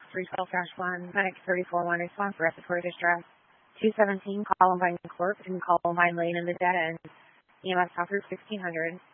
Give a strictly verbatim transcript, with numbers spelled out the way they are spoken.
three twelve dash one, Medic thirty-four one, response for respiratory distress. two seventeen, Columbine Court in Columbine Lane in the dead end. E M S Talker sixteen hundred.